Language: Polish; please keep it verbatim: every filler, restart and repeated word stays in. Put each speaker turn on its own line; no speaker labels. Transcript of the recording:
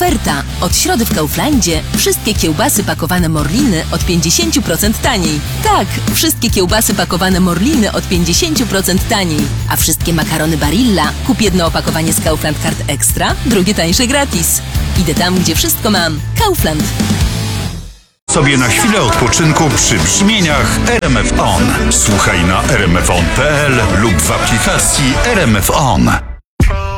Oferta! Od środy w Kauflandzie wszystkie kiełbasy pakowane Morliny od pięćdziesiąt procent taniej. Tak, wszystkie kiełbasy pakowane Morliny od pięćdziesiąt procent taniej. A wszystkie makarony Barilla kup jedno opakowanie z Kaufland Card Extra, drugie tańsze gratis. Idę tam, gdzie wszystko mam. Kaufland.
Sobie na chwilę odpoczynku przy brzmieniach R M F On. Słuchaj na r m f on kropka p l lub w aplikacji R M F On.